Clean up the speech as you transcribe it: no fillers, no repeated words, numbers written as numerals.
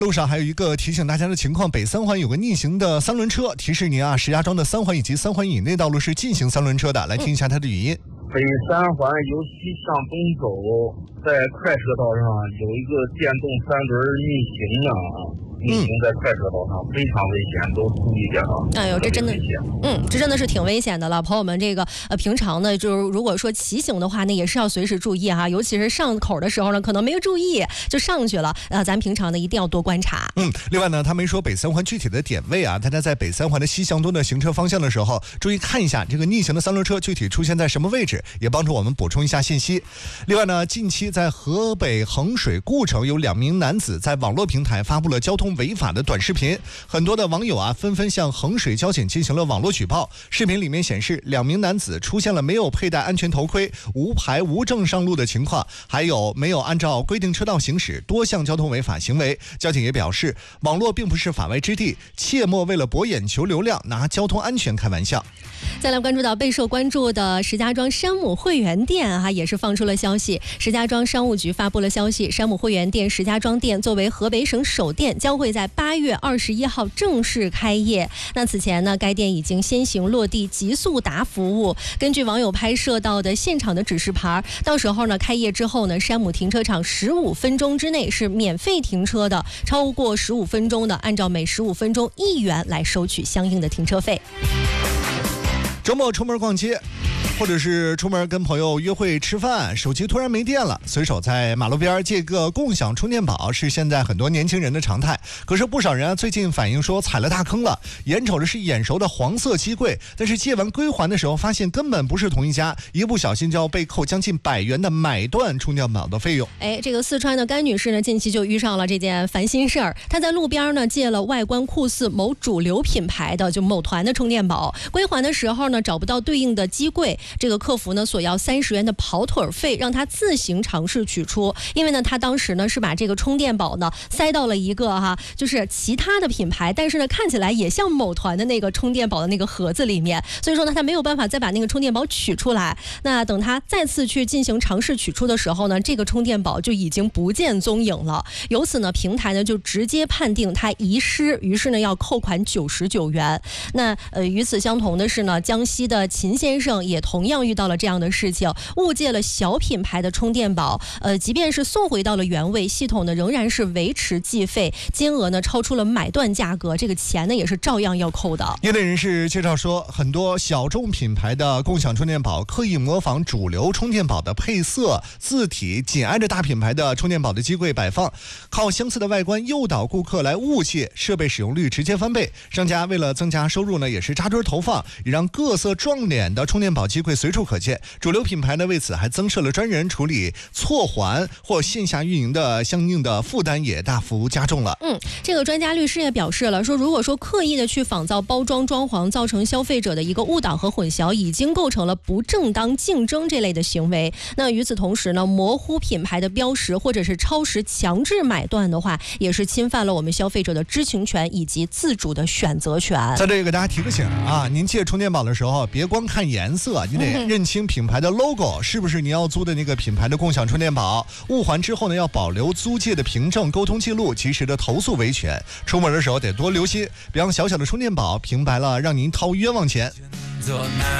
路上还有一个提醒大家的情况，北三环有个逆行的三轮车，提示您啊，石家庄的三环以及三环以内道路是禁行三轮车的。来听一下它的语音。 北三环由西向东走，在快车道上有一个电动三轮逆行在快车道上非常危险，都注意点啊！ 哎呦，这真的，这真的是挺危险的了。朋友们，这个平常呢，就是如果说骑行的话呢，也是要随时注意哈，尤其是上口的时候呢，可能没有注意就上去了。咱平常呢一定要多观察。 另外呢，他没说北三环具体的点位啊，大家在北三环的西向东的行车方向的时候，注意看一下这个逆行的三轮车具体出现在什么位置，也帮助我们补充一下信息。另外呢，近期在河北衡水故城有2名男子在网络平台发布了交通违法的短视频，很多的网友啊纷纷向衡水交警进行了网络举报。视频里面显示2名男子出现了没有佩戴安全头盔、无牌无证上路的情况，还有没有按照规定车道行驶，多项交通违法行为。交警也表示，网络并不是法外之地，切莫为了博眼球流量拿交通安全开玩笑。 再来关注到备受关注的石家庄山姆会员店也是放出了消息。石家庄商务局发布了消息，山姆会员店石家庄店作为河北省首店，将会在8月21号正式开业。那此前呢，该店已经先行落地极速达服务。根据网友拍摄到的现场的指示牌，到时候呢，开业之后呢，山姆停车场15分钟之内是免费停车的，超过15分钟的，按照每15分钟1元来收取相应的停车费。 周末出门逛街，或者是出门跟朋友约会吃饭，手机突然没电了，随手在马路边借个共享充电宝是现在很多年轻人的常态。可是不少人最近反映说踩了大坑了，眼瞅着是眼熟的黄色机柜，但是借完归还的时候发现根本不是同一家，一不小心就要被扣将近100元的买断充电宝的费用。 这个四川的甘女士呢，近期就遇上了这件烦心事儿。她在路边呢借了外观酷似某主流品牌的就某团的充电宝，归还的时候呢找不到对应的机柜，这个客服呢索要30元的跑腿费，让他自行尝试取出。因为呢他当时呢是把这个充电宝呢塞到了一个就是其他的品牌，但是呢看起来也像某团的那个充电宝的那个盒子里面，所以说呢他没有办法再把那个充电宝取出来。那等他再次去进行尝试取出的时候呢，这个充电宝就已经不见踪影了。由此呢平台呢就直接判定他遗失，于是呢要扣款99元。那与此相同的是呢，江西的秦先生也同样遇到了这样的事情，误借了小品牌的充电宝，即便是送回到了原位，系统呢仍然是维持计费，金额呢超出了买断价格，这个钱呢也是照样要扣的。 业内人士介绍说，很多小众品牌的共享充电宝刻意模仿主流充电宝的配色、字体，紧挨着大品牌的充电宝的机柜摆放，靠相似的外观诱导顾客来误借，设备使用率直接翻倍。商家为了增加收入呢，也是扎堆投放，也让各色撞脸的充电宝机柜随处可见。主流品牌呢为此还增设了专人处理错还或线下运营的相应的负担，也大幅加重了。 这个专家律师也表示了，说如果说刻意的去仿造包装装潢，造成消费者的一个误导和混淆，已经构成了不正当竞争这类的行为。那与此同时呢，模糊品牌的标识或者是超时强制买断的话，也是侵犯了我们消费者的知情权以及自主的选择权。 在这里给大家提个醒啊，您借充电宝的时候别光看颜色，你得认清品牌的 logo 是不是你要租的那个品牌的共享充电宝。误还之后呢，要保留租借的凭证、沟通记录，及时的投诉维权。出门的时候得多留心，别让小小的充电宝平白了让您掏冤枉钱。